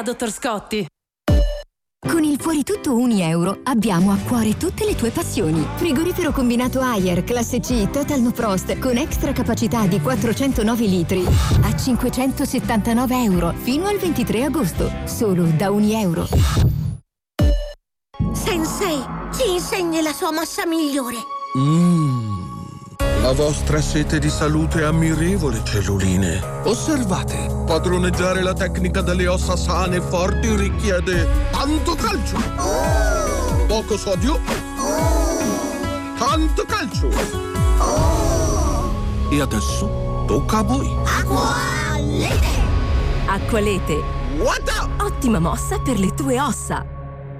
dottor Scotti. Con il Fuori Tutto €1 abbiamo a cuore tutte le tue passioni. Frigorifero combinato Haier classe C Total No Frost con extra capacità di 409 litri a €579 fino al 23 agosto, solo da €1. Sensei, ci insegni la sua mossa migliore. La vostra sete di salute è ammirevole, celluline. Osservate, padroneggiare la tecnica delle ossa sane e forti richiede tanto calcio, poco sodio, tanto calcio. E adesso tocca a voi. Acqualete! Acqualete. What? Ottima mossa per le tue ossa.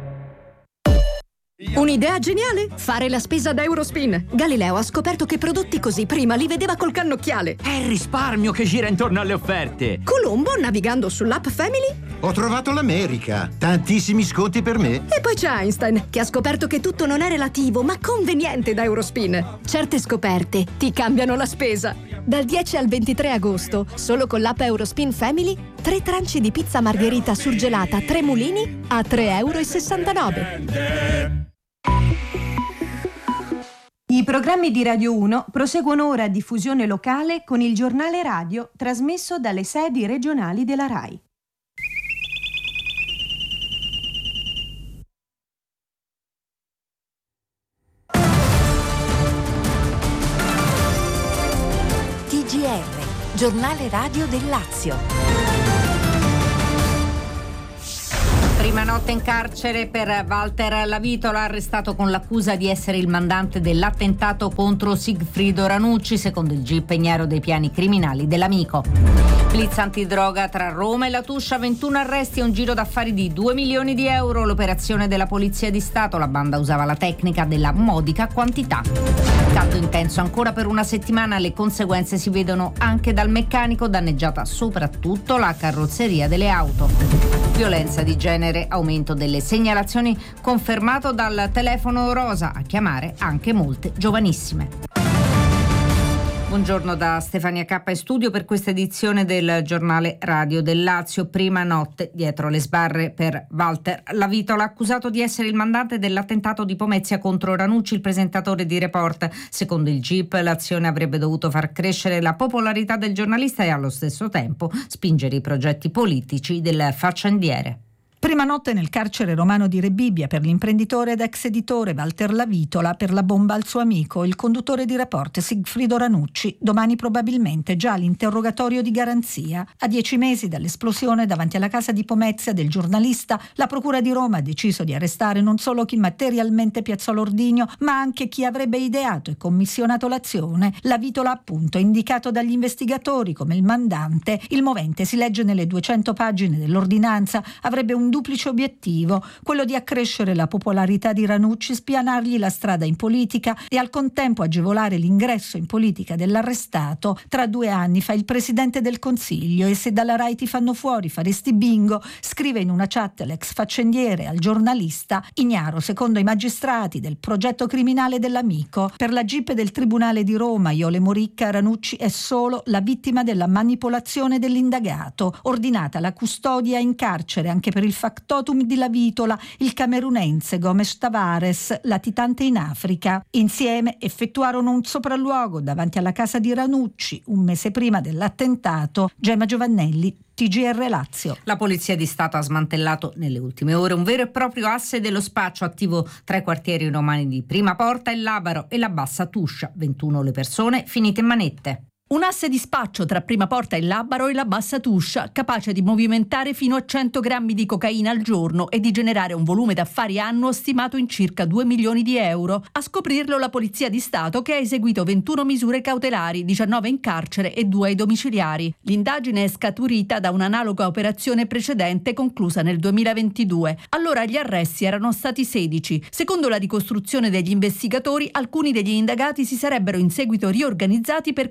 Un'idea geniale? Fare la spesa da Eurospin. Galileo ha scoperto che prodotti così prima li vedeva col cannocchiale. È il risparmio che gira intorno alle offerte. Colombo, navigando sull'app Family. Ho trovato l'America. Tantissimi sconti per me. E poi c'è Einstein, che ha scoperto che tutto non è relativo, ma conveniente da Eurospin. Certe scoperte ti cambiano la spesa. Dal 10 al 23 agosto, solo con l'app Eurospin Family, 3 tranci di pizza margherita surgelata 3 mulini a €3,69. I programmi di Radio 1 proseguono ora a diffusione locale con il giornale radio trasmesso dalle sedi regionali della RAI. TGR, giornale radio del Lazio. Prima notte in carcere per Walter Lavitola, arrestato con l'accusa di essere il mandante dell'attentato contro Sigfrido Ranucci, secondo il GIP ignaro dei piani criminali dell'amico. Blitz antidroga tra Roma e La Tuscia, 21 arresti e un giro d'affari di 2 milioni di euro. L'operazione della Polizia di Stato, la banda usava la tecnica della modica quantità. Caldo intenso ancora per una settimana, le conseguenze si vedono anche dal meccanico, danneggiata soprattutto la carrozzeria delle auto. Violenza di genere, aumento delle segnalazioni confermato dal telefono rosa, a chiamare anche molte giovanissime. Buongiorno da Stefania Cappa in studio per questa edizione del giornale radio del Lazio. Prima notte dietro le sbarre per Walter Lavitola, accusato di essere il mandante dell'attentato di Pomezia contro Ranucci, il presentatore di Report. Secondo il GIP l'azione avrebbe dovuto far crescere la popolarità del giornalista e allo stesso tempo spingere i progetti politici del faccendiere. Prima notte nel carcere romano di Rebibbia per l'imprenditore ed ex editore Walter Lavitola per la bomba al suo amico, il conduttore di Report Sigfrido Ranucci. Domani probabilmente già l'interrogatorio di garanzia. A 10 mesi dall'esplosione davanti alla casa di Pomezia del giornalista, la Procura di Roma ha deciso di arrestare non solo chi materialmente piazzò l'ordigno, ma anche chi avrebbe ideato e commissionato l'azione. Lavitola, appunto, indicato dagli investigatori come il mandante. Il movente, si legge nelle 200 pagine dell'ordinanza, avrebbe un duplice obiettivo, quello di accrescere la popolarità di Ranucci, spianargli la strada in politica e al contempo agevolare l'ingresso in politica dell'arrestato. Tra 2 anni fa il Presidente del Consiglio e se dalla RAI ti fanno fuori faresti bingo, scrive in una chat l'ex faccendiere al giornalista, ignaro secondo i magistrati del progetto criminale dell'amico. Per la GIP del Tribunale di Roma, Iole Moricca, Ranucci è solo la vittima della manipolazione dell'indagato, ordinata la custodia in carcere anche per il factotum di Lavitola, il camerunense Gomes Tavares, latitante in Africa. Insieme effettuarono un sopralluogo davanti alla casa di Ranucci un mese prima dell'attentato. Gemma Giovannelli, TGR Lazio. La Polizia di Stato ha smantellato nelle ultime ore un vero e proprio asse dello spaccio attivo tra i quartieri romani di Prima Porta, il Labaro e la Bassa Tuscia. 21 le persone finite in manette. Un asse di spaccio tra Prima Porta e Labaro e la Bassa Tuscia, capace di movimentare fino a 100 grammi di cocaina al giorno e di generare un volume d'affari annuo stimato in circa 2 milioni di euro. A scoprirlo la Polizia di Stato, che ha eseguito 21 misure cautelari, 19 in carcere e 2 ai domiciliari. L'indagine è scaturita da un'analoga operazione precedente conclusa nel 2022. Allora gli arresti erano stati 16. Secondo la ricostruzione degli investigatori, alcuni degli indagati si sarebbero in seguito riorganizzati per coordinare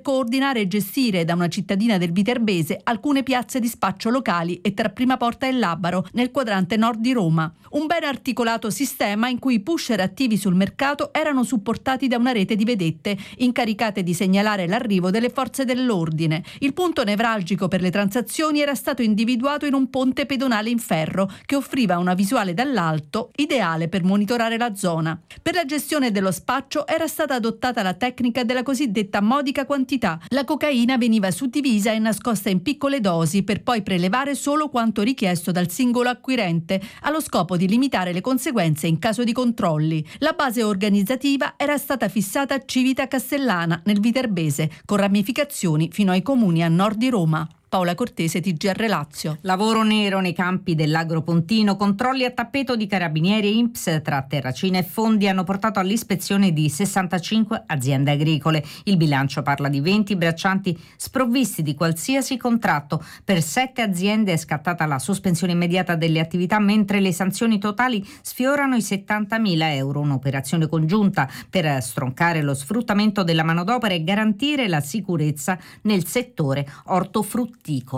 coordinare e gestire da una cittadina del Viterbese alcune piazze di spaccio locali e tra Prima Porta e Labaro nel quadrante nord di Roma. Un ben articolato sistema in cui i pusher attivi sul mercato erano supportati da una rete di vedette incaricate di segnalare l'arrivo delle forze dell'ordine. Il punto nevralgico per le transazioni era stato individuato in un ponte pedonale in ferro che offriva una visuale dall'alto ideale per monitorare la zona. Per la gestione dello spaccio era stata adottata la tecnica della cosiddetta modica quantità. La cocaina veniva suddivisa e nascosta in piccole dosi per poi prelevare solo quanto richiesto dal singolo acquirente, allo scopo di limitare le conseguenze in caso di controlli. La base organizzativa era stata fissata a Civita Castellana, nel Viterbese, con ramificazioni fino ai comuni a nord di Roma. Paola Cortese, TGR Lazio. Lavoro nero nei campi dell'Agropontino, controlli a tappeto di carabinieri e INPS tra Terracina e Fondi hanno portato all'ispezione di 65 aziende agricole. Il bilancio parla di 20 braccianti sprovvisti di qualsiasi contratto. Per 7 aziende è scattata la sospensione immediata delle attività, mentre le sanzioni totali sfiorano i 70.000 euro. Un'operazione congiunta per stroncare lo sfruttamento della manodopera e garantire la sicurezza nel settore ortofrutticolo.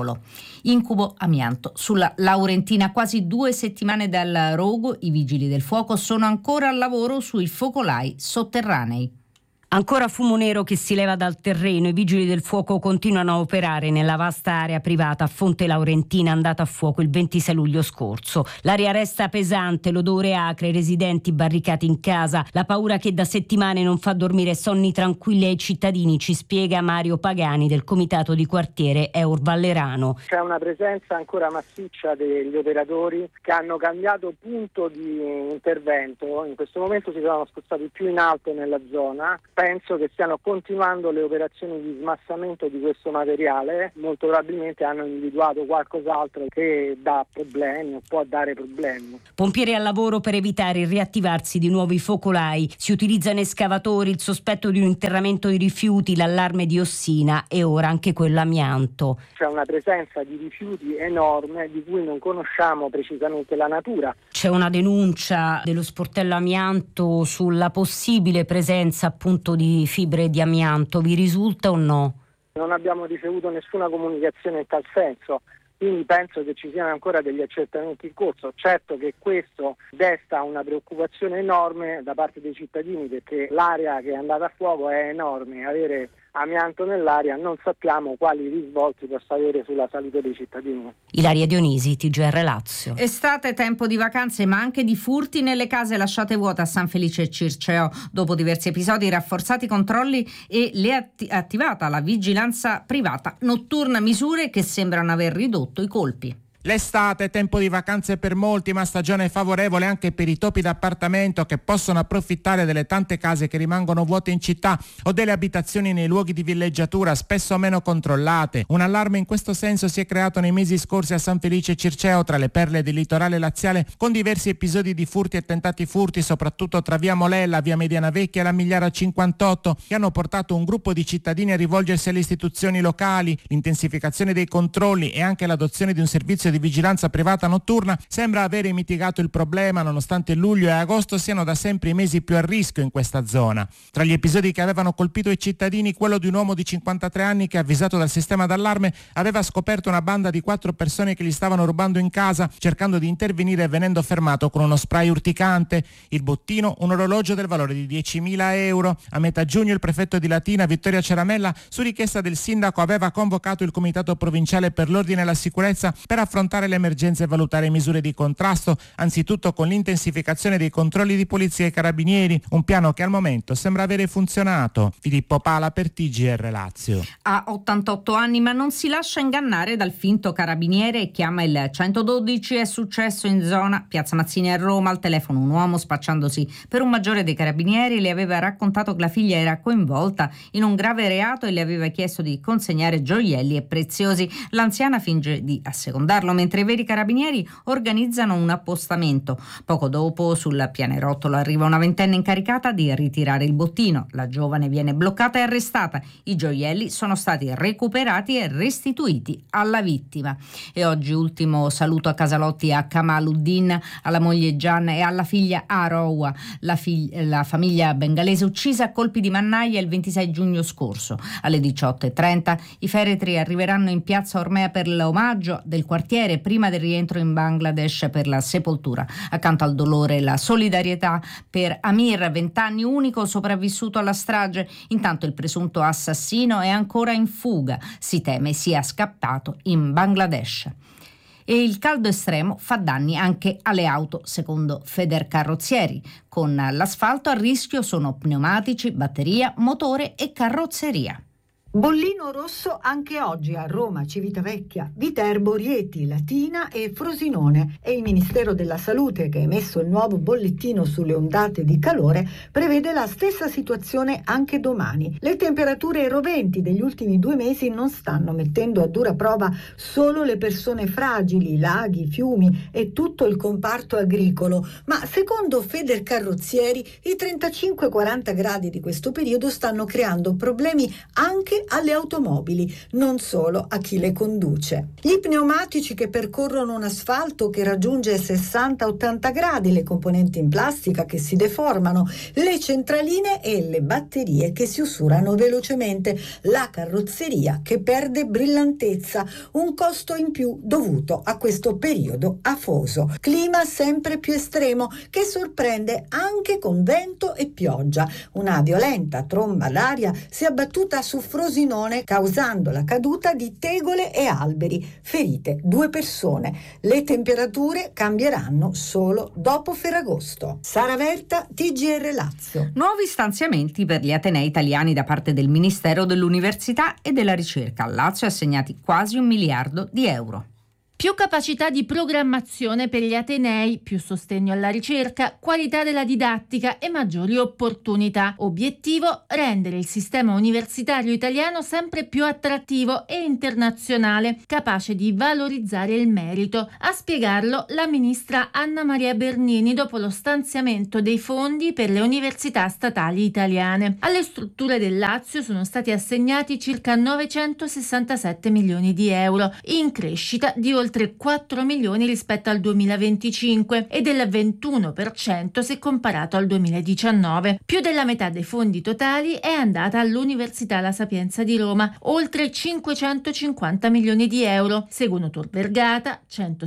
Incubo amianto. Sulla Laurentina, quasi 2 settimane dal rogo, i vigili del fuoco sono ancora al lavoro sui focolai sotterranei. Ancora fumo nero che si leva dal terreno. I vigili del fuoco continuano a operare nella vasta area privata a Fonte Laurentina, andata a fuoco il 26 luglio scorso. L'aria resta pesante, l'odore acre, i residenti barricati in casa, la paura che da settimane non fa dormire sonni tranquilli ai cittadini, ci spiega Mario Pagani del comitato di quartiere Eur Vallerano. C'è una presenza ancora massiccia degli operatori che hanno cambiato punto di intervento. In questo momento si sono spostati più in alto nella zona. Penso che stiano continuando le operazioni di smassamento di questo materiale, molto probabilmente hanno individuato qualcos'altro che dà problemi o può dare problemi. Pompieri al lavoro per evitare il riattivarsi di nuovi focolai, si utilizzano escavatori, il sospetto di un interramento di rifiuti, l'allarme di ossina e ora anche quello amianto. C'è una presenza di rifiuti enorme di cui non conosciamo precisamente la natura. C'è una denuncia dello sportello amianto sulla possibile presenza appunto di fibre di amianto, vi risulta o no? Non abbiamo ricevuto nessuna comunicazione in tal senso, quindi penso che ci siano ancora degli accertamenti in corso. Certo che questo desta una preoccupazione enorme da parte dei cittadini, perché l'area che è andata a fuoco è enorme, avere amianto nell'aria non sappiamo quali risvolti possa avere sulla salute dei cittadini. Ilaria Dionisi, TGR Lazio. Estate, tempo di vacanze ma anche di furti nelle case lasciate vuote a San Felice e Circeo. Dopo diversi episodi, rafforzati i controlli e attivata la vigilanza privata notturna, misure che sembrano aver ridotto i colpi. L'estate è tempo di vacanze per molti, ma stagione favorevole anche per i topi d'appartamento che possono approfittare delle tante case che rimangono vuote in città o delle abitazioni nei luoghi di villeggiatura spesso meno controllate. Un allarme in questo senso si è creato nei mesi scorsi a San Felice e Circeo, tra le perle del litorale laziale, con diversi episodi di furti e tentati furti, soprattutto tra via Molella, via Mediana Vecchia e la Migliara 58, che hanno portato un gruppo di cittadini a rivolgersi alle istituzioni locali. L'intensificazione dei controlli e anche l'adozione di un servizio di vigilanza privata notturna sembra avere mitigato il problema, nonostante luglio e agosto siano da sempre i mesi più a rischio in questa zona. Tra gli episodi che avevano colpito i cittadini, quello di un uomo di 53 anni che, avvisato dal sistema d'allarme, aveva scoperto una banda di 4 persone che gli stavano rubando in casa, cercando di intervenire e venendo fermato con uno spray urticante. Il bottino, un orologio del valore di 10.000 euro. A metà giugno il prefetto di Latina, Vittorio Ceramella, su richiesta del sindaco, aveva convocato il comitato provinciale per l'ordine e la sicurezza per affrontare le emergenze e valutare misure di contrasto, anzitutto con l'intensificazione dei controlli di polizia e carabinieri, un piano che al momento sembra avere funzionato. Filippo Pala per TGR Lazio. Ha 88 anni ma non si lascia ingannare dal finto carabiniere e chiama il 112. È successo in zona Piazza Mazzini a Roma. Al telefono un uomo, spacciandosi per un maggiore dei carabinieri, le aveva raccontato che la figlia era coinvolta in un grave reato e le aveva chiesto di consegnare gioielli e preziosi. L'anziana finge di assecondarlo farlo, mentre i veri carabinieri organizzano un appostamento. Poco dopo sul pianerottolo arriva una ventenne incaricata di ritirare il bottino. La giovane viene bloccata e arrestata. I gioielli sono stati recuperati e restituiti alla vittima. E oggi ultimo saluto a Casalotti, a Kamaluddin, alla moglie Gian e alla figlia Aroua, la famiglia bengalese uccisa a colpi di mannaia il 26 giugno scorso. Alle 18:30 i feretri arriveranno in piazza Ormea per l'omaggio del quartiere prima del rientro in Bangladesh per la sepoltura. Accanto al dolore e la solidarietà per Amir, 20 anni, unico sopravvissuto alla strage. Intanto il presunto assassino è ancora in fuga. Si teme sia scappato in Bangladesh. E il caldo estremo fa danni anche alle auto, secondo Federcarrozzieri. Con l'asfalto a rischio sono pneumatici, batteria, motore e carrozzeria. Bollino rosso anche oggi a Roma, Civitavecchia, Viterbo, Rieti, Latina e Frosinone. E il Ministero della Salute, che ha emesso il nuovo bollettino sulle ondate di calore, prevede la stessa situazione anche domani. Le temperature roventi degli ultimi 2 mesi non stanno mettendo a dura prova solo le persone fragili, laghi, fiumi e tutto il comparto agricolo, ma secondo Federcarrozzieri i 35-40 gradi di questo periodo stanno creando problemi anche alle automobili, non solo a chi le conduce. Gli pneumatici che percorrono un asfalto che raggiunge 60-80 gradi, le componenti in plastica che si deformano, le centraline e le batterie che si usurano velocemente, la carrozzeria che perde brillantezza, un costo in più dovuto a questo periodo afoso. Clima sempre più estremo che sorprende anche con vento e pioggia. Una violenta tromba d'aria si è abbattuta su Frosinone, causando la caduta di tegole e alberi. Ferite 2 persone. Le temperature cambieranno solo dopo Ferragosto. Sara Verta, TGR Lazio. Nuovi stanziamenti per gli atenei italiani da parte del Ministero dell'Università e della Ricerca. Al Lazio assegnati quasi 1 miliardo di euro. Più capacità di programmazione per gli atenei, più sostegno alla ricerca, qualità della didattica e maggiori opportunità. Obiettivo: rendere il sistema universitario italiano sempre più attrattivo e internazionale, capace di valorizzare il merito. A spiegarlo la ministra Anna Maria Bernini dopo lo stanziamento dei fondi per le università statali italiane. Alle strutture del Lazio sono stati assegnati circa 967 milioni di euro, in crescita di oltre 4 milioni rispetto al 2025 e del 21% se comparato al 2019. Più della metà dei fondi totali è andata all'Università La Sapienza di Roma, oltre 550 milioni di euro, seguono Tor Vergata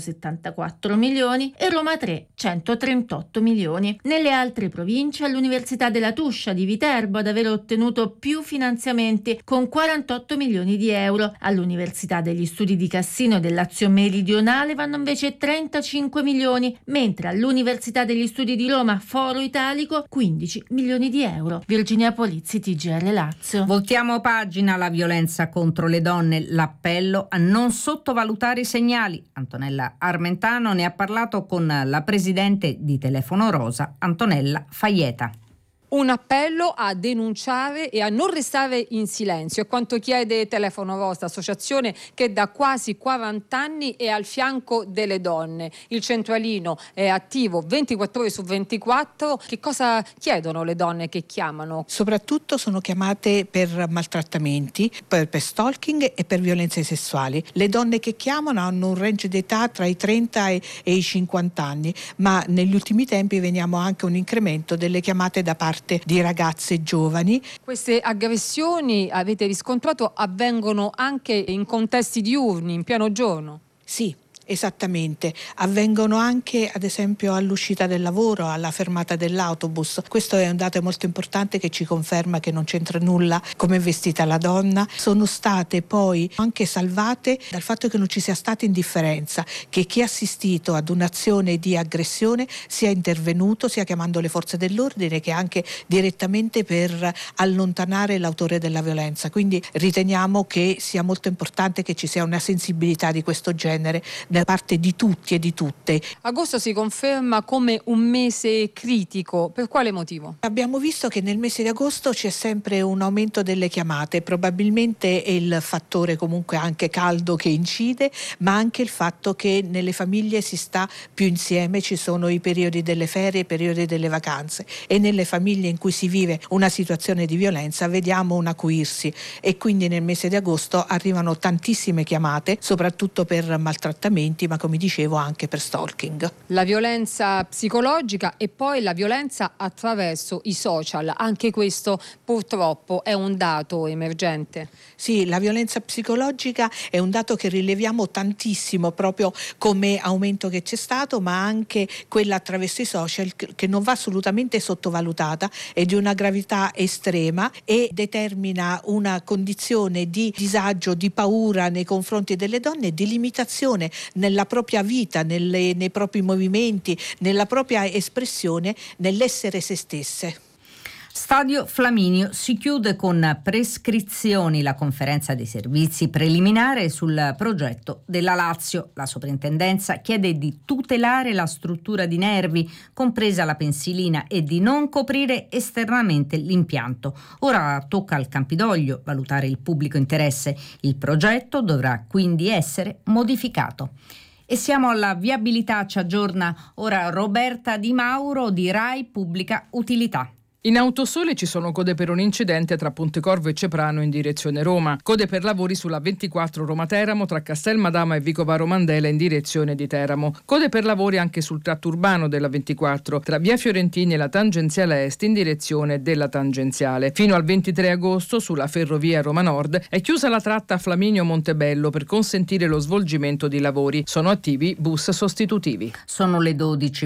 174 milioni e Roma 3 138 milioni. Nelle altre province all'Università della Tuscia di Viterbo ad aver ottenuto più finanziamenti con 48 milioni di euro. All'Università degli Studi di Cassino e del Lazio Meridionale vanno invece 35 milioni, mentre all'Università degli Studi di Roma Foro Italico 15 milioni di euro. Virginia Polizzi, TGR Lazio. Voltiamo pagina. La violenza contro le donne, l'appello a non sottovalutare i segnali. Antonella Armentano ne ha parlato con la presidente di Telefono Rosa, Antonella Faieta. Un appello a denunciare e a non restare in silenzio, è quanto chiede Telefono Rosa, associazione che da quasi 40 anni è al fianco delle donne. Il centralino è attivo 24 ore su 24. Che cosa chiedono le donne che chiamano? Soprattutto sono chiamate per maltrattamenti, per stalking e per violenze sessuali. Le donne che chiamano hanno un range d'età tra i 30 e i 50 anni, ma negli ultimi tempi vediamo anche un incremento delle chiamate da parte di ragazze giovani. Queste aggressioni, avete riscontrato, avvengono anche in contesti diurni, in pieno giorno? Sì. Esattamente, avvengono anche ad esempio all'uscita del lavoro, alla fermata dell'autobus. Questo è un dato molto importante che ci conferma che non c'entra nulla come è vestita la donna. Sono state poi anche salvate dal fatto che non ci sia stata indifferenza, che chi ha assistito ad un'azione di aggressione sia intervenuto, sia chiamando le forze dell'ordine che anche direttamente per allontanare l'autore della violenza. Quindi riteniamo che sia molto importante che ci sia una sensibilità di questo genere nel da parte di tutti e di tutte. Agosto si conferma come un mese critico, per quale motivo? Abbiamo visto che nel mese di agosto c'è sempre un aumento delle chiamate, probabilmente è il fattore comunque anche caldo che incide, ma anche il fatto che nelle famiglie si sta più insieme, ci sono i periodi delle ferie, i periodi delle vacanze, e nelle famiglie in cui si vive una situazione di violenza vediamo un acuirsi, e quindi nel mese di agosto arrivano tantissime chiamate, soprattutto per maltrattamenti, ma come dicevo anche per stalking. La violenza psicologica e poi la violenza attraverso i social, anche questo purtroppo è un dato emergente. Sì, la violenza psicologica è un dato che rileviamo tantissimo proprio come aumento che c'è stato, ma anche quella attraverso i social che non va assolutamente sottovalutata, è di una gravità estrema e determina una condizione di disagio, di paura nei confronti delle donne, di limitazione nella propria vita, nei propri movimenti, nella propria espressione, nell'essere se stesse. Stadio Flaminio si chiude con prescrizioni la conferenza dei servizi preliminare sul progetto della Lazio. La soprintendenza chiede di tutelare la struttura di nervi, compresa la pensilina, e di non coprire esternamente l'impianto. Ora tocca al Campidoglio valutare il pubblico interesse. Il progetto dovrà quindi essere modificato. E siamo alla viabilità, ci aggiorna ora Roberta Di Mauro di Rai Pubblica Utilità. In Autosole ci sono code per un incidente tra Pontecorvo e Ceprano in direzione Roma, code per lavori sulla 24 Roma-Teramo tra Castelmadama e Vicovaro Mandela in direzione di Teramo, code per lavori anche sul tratto urbano della 24 tra Via Fiorentini e la tangenziale est in direzione della tangenziale. Fino al 23 agosto sulla ferrovia Roma Nord è chiusa la tratta Flaminio-Montebello per consentire lo svolgimento di lavori. Sono attivi bus sostitutivi. Sono le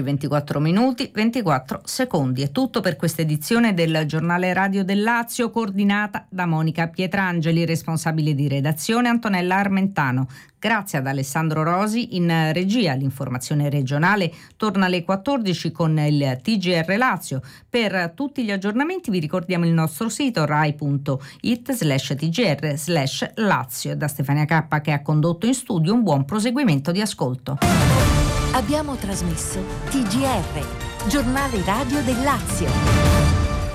12:24 24 secondi. È tutto per questa edizione del giornale radio del Lazio, coordinata da Monica Pietrangeli, responsabile di redazione Antonella Armentano. Grazie ad Alessandro Rosi in regia. L'informazione regionale torna alle 14 con il TGR Lazio. Per tutti gli aggiornamenti vi ricordiamo il nostro sito rai.it/tgr/Lazio. Da Stefania Cappa, che ha condotto in studio, un buon proseguimento di ascolto. Abbiamo trasmesso TGR, giornale radio del Lazio.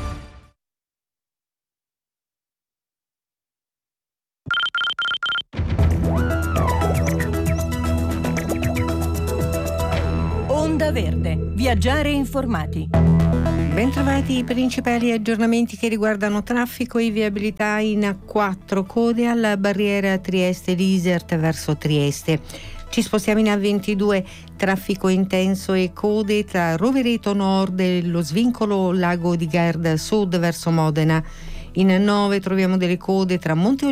Onda Verde. Viaggiare informati. Bentrovati. I principali aggiornamenti che riguardano traffico e viabilità in A4, code alla barriera Trieste-Lisert verso Trieste. Ci spostiamo in A22, traffico intenso e code tra Rovereto Nord e lo svincolo Lago di Garda Sud verso Modena. In A9 troviamo delle code tra Monte